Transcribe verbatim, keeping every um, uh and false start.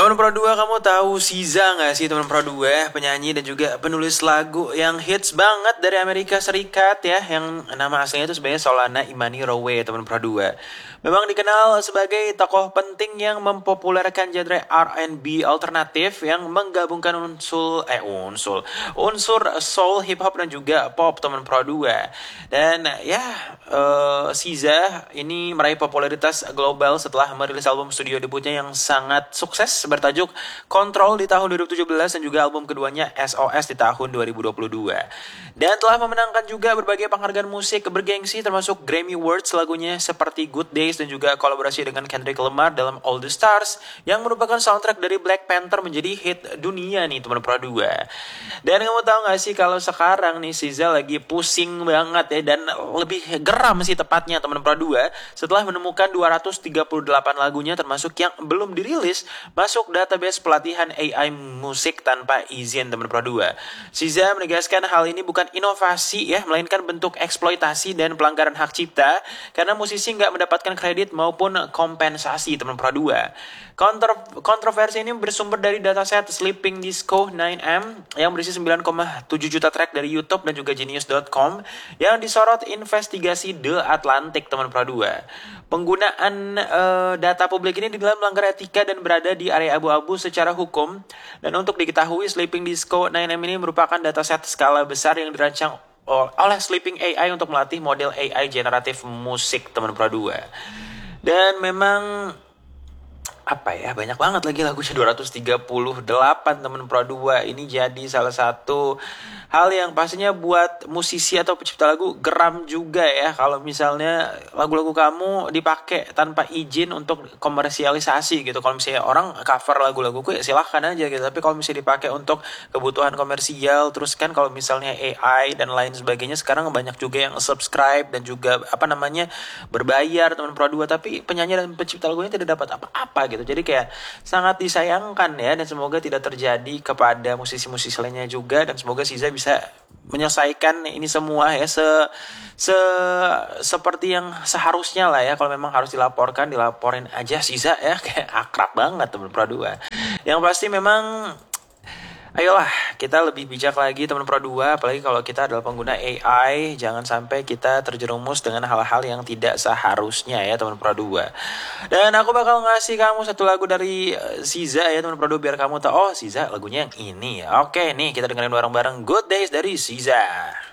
Teman Pro dua, kamu tahu SZA nggak sih teman Pro dua? Penyanyi dan juga penulis lagu yang hits banget dari Amerika Serikat ya. Yang nama aslinya itu sebenarnya Solana Imani Rowe, teman Pro dua. Memang dikenal sebagai tokoh penting yang mempopulerkan genre R and B alternatif yang menggabungkan unsur eh unsur unsur soul, hip hop dan juga pop, teman Pro dua. Dan ya uh, SZA ini meraih popularitas global setelah merilis album studio debutnya yang sangat sukses bertajuk Control di tahun dua ribu tujuh belas dan juga album keduanya S O S di tahun dua ribu dua puluh dua. Dan telah memenangkan juga berbagai penghargaan musik bergengsi termasuk Grammy Awards lagunya seperti Good Days dan juga kolaborasi dengan Kendrick Lamar dalam All the Stars yang merupakan soundtrack dari Black Panther menjadi hit dunia nih teman Pro dua. Dan kamu tahu gak sih kalau sekarang nih SZA lagi pusing banget ya, dan lebih geram sih tepatnya teman Pro dua setelah menemukan dua ratus tiga puluh delapan lagunya termasuk yang belum dirilis masuk database pelatihan A I musik tanpa izin, teman Pro dua. SZA menegaskan hal ini bukan inovasi ya, melainkan bentuk eksploitasi dan pelanggaran hak cipta karena musisi nggak mendapatkan kredit maupun kompensasi, teman Pro dua. Kontro- kontroversi ini bersumber dari dataset Sleeping Disco nine M yang berisi sembilan koma tujuh juta track dari YouTube dan juga Genius dot com yang disorot investigasi The Atlantic, teman Pro dua. Penggunaan uh, data publik ini dinilai melanggar etika dan berada di area abu-abu secara hukum. Dan untuk diketahui, Sleeping Disco nine M ini merupakan dataset skala besar yang dirancang oleh Sleeping A I untuk melatih model A I generatif musik, teman Pro dua. Dan memang apa ya, banyak banget lagi lagunya, dua ratus tiga puluh delapan, teman Pro dua. Ini jadi salah satu hal yang pastinya buat musisi atau pencipta lagu geram juga ya kalau misalnya lagu-lagu kamu dipakai tanpa izin untuk komersialisasi gitu. Kalau misalnya orang cover lagu-laguku ya silahkan aja gitu, tapi kalau misalnya dipakai untuk kebutuhan komersial, terus kan kalau misalnya A I dan lain sebagainya sekarang banyak juga yang subscribe dan juga apa namanya berbayar, teman Pro dua, tapi penyanyi dan pencipta lagunya tidak dapat apa-apa gitu. Jadi kayak sangat disayangkan ya, dan semoga tidak terjadi kepada musisi-musisi lainnya juga, dan semoga SZA bisa menyelesaikan ini semua ya se, se seperti yang seharusnya lah ya. Kalau memang harus dilaporkan, dilaporin aja SZA ya, kayak akrab banget teman Pro dua. Yang pasti memang ayolah kita lebih bijak lagi teman Pro dua, apalagi kalau kita adalah pengguna A I, jangan sampai kita terjerumus dengan hal-hal yang tidak seharusnya ya teman Pro dua. Dan aku bakal ngasih kamu satu lagu dari SZA ya teman Pro dua, biar kamu tahu oh SZA lagunya yang ini ya. Oke nih, kita dengerin bareng-bareng Good Days dari SZA.